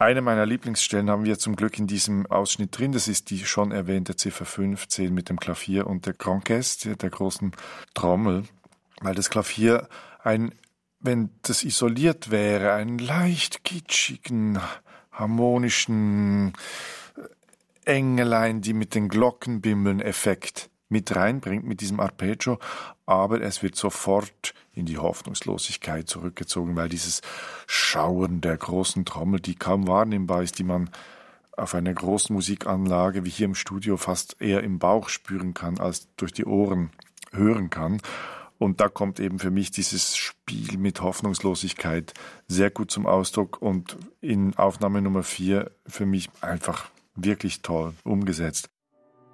Eine meiner Lieblingsstellen haben wir zum Glück in diesem Ausschnitt drin. Das ist die schon erwähnte Ziffer 15 mit dem Klavier und der Grand Caisse, der großen Trommel. Weil das Klavier wenn das isoliert wäre, einen leicht kitschigen, harmonischen Engelein, die mit den Glocken bimmeln Effekt mit reinbringt, mit diesem Arpeggio, aber es wird sofort in die Hoffnungslosigkeit zurückgezogen, weil dieses Schauern der großen Trommel, die kaum wahrnehmbar ist, die man auf einer großen Musikanlage wie hier im Studio fast eher im Bauch spüren kann, als durch die Ohren hören kann. Und da kommt eben für mich dieses Spiel mit Hoffnungslosigkeit sehr gut zum Ausdruck und in Aufnahme Nummer 4 für mich einfach wirklich toll umgesetzt.